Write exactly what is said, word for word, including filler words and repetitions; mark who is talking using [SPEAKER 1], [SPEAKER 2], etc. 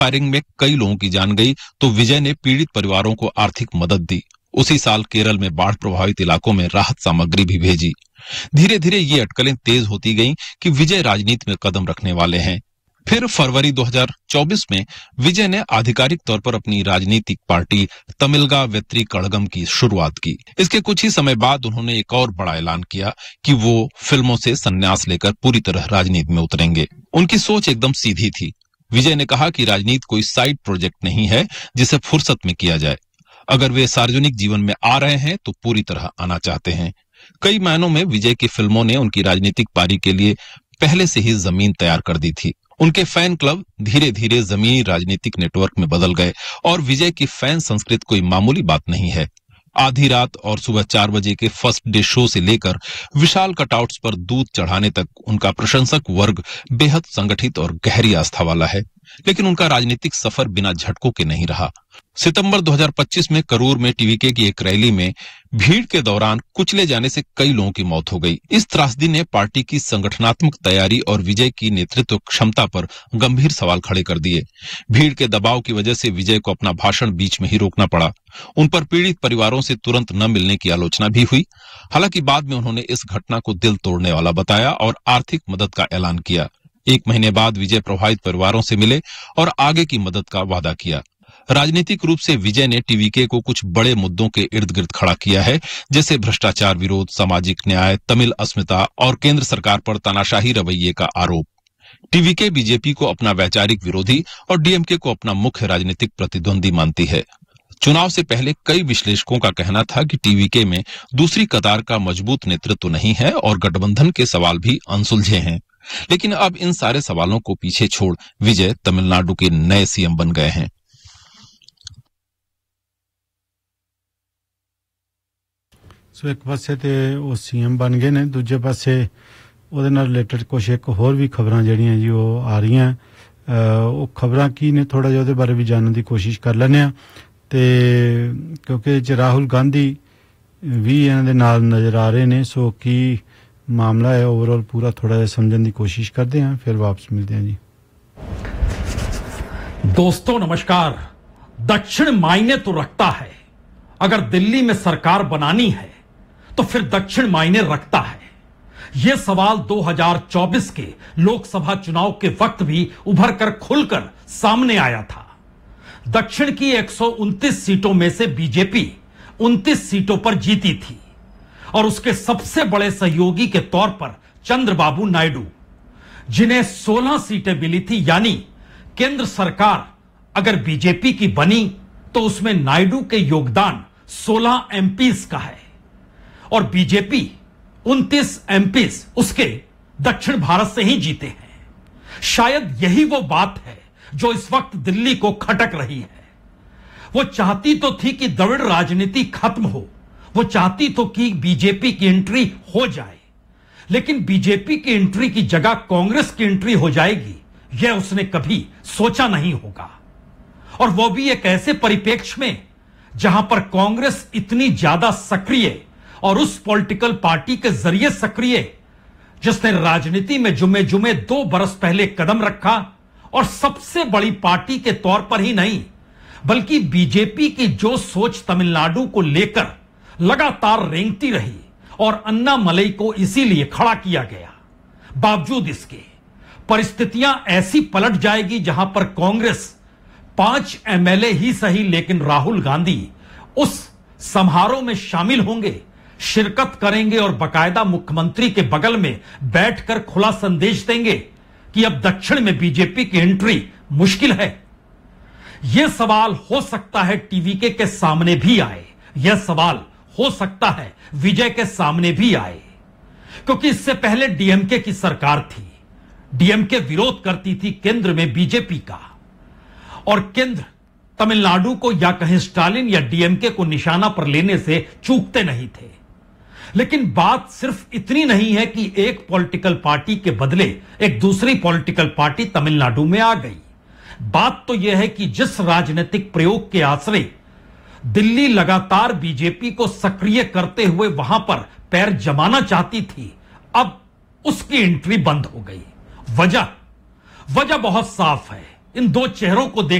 [SPEAKER 1] Firing में कई लोगों की जान गई तो विजय ने पीड़ित परिवारों को आर्थिक मदद दी। उसी साल केरल में बाढ़ प्रभावित इलाकों में राहत सामग्री भी भेजी। धीरे धीरे ये अटकलें तेज होती गईं कि विजय राजनीति में कदम रखने वाले हैं। फिर फरवरी दो हज़ार चौबीस में विजय ने आधिकारिक तौर पर अपनी राजनीतिक पार्टी तमिलगा वेत्री कड़गम की शुरुआत की। इसके कुछ ही समय बाद उन्होंने एक और बड़ा ऐलान किया कि वो फिल्मों से संन्यास लेकर पूरी तरह राजनीति में उतरेंगे। उनकी सोच एकदम सीधी थी। विजय ने कहा कि राजनीति कोई साइड प्रोजेक्ट नहीं है जिसे फुर्सत में किया जाए। अगर वे सार्वजनिक जीवन में आ रहे हैं तो पूरी तरह आना चाहते हैं। कई मायनों में विजय की फिल्मों ने उनकी राजनीतिक पारी के लिए पहले से ही जमीन तैयार कर दी थी। उनके फैन क्लब धीरे धीरे जमीनी राजनीतिक नेटवर्क में बदल गए और विजय की फैन संस्कृति कोई मामूली बात नहीं है। आधी रात और सुबह चार बजे के फर्स्ट डे शो से लेकर विशाल कटआउट्स पर दूध चढ़ाने तक उनका प्रशंसक वर्ग बेहद संगठित और गहरी आस्था वाला है। लेकिन उनका राजनीतिक सफर बिना झटकों के नहीं रहा। सितंबर दो हज़ार पच्चीस में करूर में टीवीके की एक रैली में भीड़ के दौरान कुचले जाने से कई लोगों की मौत हो गई। इस त्रासदी ने पार्टी की संगठनात्मक तैयारी और विजय की नेतृत्व क्षमता पर गंभीर सवाल खड़े कर दिए। भीड़ के दबाव की वजह से विजय को अपना भाषण बीच में ही रोकना पड़ा। उन पर पीड़ित परिवारों से तुरंत न मिलने की आलोचना भी हुई। हालांकि बाद में उन्होंने इस घटना को दिल तोड़ने वाला बताया और आर्थिक मदद का ऐलान किया। एक महीने बाद विजय प्रभावित परिवारों से मिले और आगे की मदद का वादा किया। राजनीतिक रूप से विजय ने टीवीके को कुछ बड़े मुद्दों के इर्द गिर्द खड़ा किया है, जैसे भ्रष्टाचार विरोध, सामाजिक न्याय, तमिल अस्मिता और केंद्र सरकार पर तानाशाही रवैये का आरोप। टीवीके बीजेपी को अपना वैचारिक विरोधी और डीएमके को अपना मुख्य राजनीतिक प्रतिद्वंदी मानती है। चुनाव से पहले कई विश्लेषकों का कहना था कि टीवीके में दूसरी कतार का मजबूत नेतृत्व नहीं है और गठबंधन के सवाल भी अनसुलझे हैं। लेकिन अब इन सारे सवालों को पीछे छोड़ विजय तमिलनाडु के नए सीएम बन गए हैं।
[SPEAKER 2] सो एक पासे ते वो सीएम बन गए ने, दूजे पासे ਉਹਦੇ ਨਾਲ ਰਿਲੇਟਡ ਕੁਝ ਇੱਕ ਹੋਰ ਵੀ ਖਬਰਾਂ ਜਿਹੜੀਆਂ ਜੀ ਉਹ ਆ ਰਹੀਆਂ। ਉਹ ਖਬਰਾਂ ਕੀ ਨੇ ਥੋੜਾ ਜਿਹਾ ਉਹਦੇ ਬਾਰੇ ਵੀ ਜਾਣਨ ਦੀ ਕੋਸ਼ਿਸ਼ ਕਰ ਲੈਂਦੇ ਆ ਤੇ ਕਿਉਂਕਿ ਜੇ ਰਾਹੁਲ ਗਾਂਧੀ ਵੀ ਇਹਨਾਂ ਦੇ ਨਾਲ ਨਜ਼ਰ ਆ ਰਹੇ ਨੇ, ਸੋ ਕੀ मामला है ओवरऑल पूरा थोड़ा समझने की कोशिश करते हैं, फिर वापस मिलते हैं जी।
[SPEAKER 3] दोस्तों नमस्कार। दक्षिण मायने तो रखता है। अगर दिल्ली में सरकार बनानी है तो फिर दक्षिण मायने रखता है। यह सवाल दो हज़ार चौबीस के लोकसभा चुनाव के वक्त भी उभर कर खुलकर सामने आया था। दक्षिण की एक सौ उनतीस सीटों में से बीजेपी उनतीस सीटों पर जीती थी और उसके सबसे बड़े सहयोगी के तौर पर चंद्रबाबू नायडू, जिन्हें सोलह सीटें मिली थी। यानी केंद्र सरकार अगर बीजेपी की बनी तो उसमें नायडू के योगदान सोलह एमपीज का है और बीजेपी उनतीस एमपीज उसके दक्षिण भारत से ही जीते हैं। शायद यही वो बात है जो इस वक्त दिल्ली को खटक रही है। वो चाहती तो थी कि द्रविड़ राजनीति खत्म हो, वो चाहती तो कि बीजेपी की एंट्री हो जाए, लेकिन बीजेपी की एंट्री की जगह कांग्रेस की एंट्री हो जाएगी, यह उसने कभी सोचा नहीं होगा। और वो भी एक ऐसे परिप्रेक्ष्य में जहां पर कांग्रेस इतनी ज्यादा सक्रिय और उस पॉलिटिकल पार्टी के जरिए सक्रिय जिसने राजनीति में जुमे जुमे दो बरस पहले कदम रखा और सबसे बड़ी पार्टी के तौर पर ही नहीं बल्कि बीजेपी की जो सोच तमिलनाडु को लेकर लगातार रेंगती रही और अन्नामलई को इसीलिए खड़ा किया गया। बावजूद इसके परिस्थितियां ऐसी पलट जाएगी जहां पर कांग्रेस पांच एमएलए ही सही लेकिन राहुल गांधी उस समारोह में शामिल होंगे, शिरकत करेंगे और बाकायदा मुख्यमंत्री के बगल में बैठकर खुला संदेश देंगे कि अब दक्षिण में बीजेपी की एंट्री मुश्किल है। यह सवाल हो सकता है टीवीके के सामने भी आए, यह सवाल हो सकता है विजय के सामने भी आए, क्योंकि इससे पहले डीएमके की सरकार थी। डीएमके विरोध करती थी केंद्र में बीजेपी का और केंद्र तमिलनाडु को या कहीं स्टालिन या डीएमके को निशाना पर लेने से चूकते नहीं थे। लेकिन बात सिर्फ इतनी नहीं है कि एक पॉलिटिकल पार्टी के बदले एक दूसरी पॉलिटिकल पार्टी तमिलनाडु में आ गई। बात तो यह है कि जिस राजनीतिक प्रयोग के आश्रय दिल्ली लगातार बीजेपी को सक्रिय करते हुए वहां पर पैर जमाना चाहती थी, अब उसकी एंट्री बंद हो गई। वजह वजह बहुत साफ है। इन दो चेहरों को देख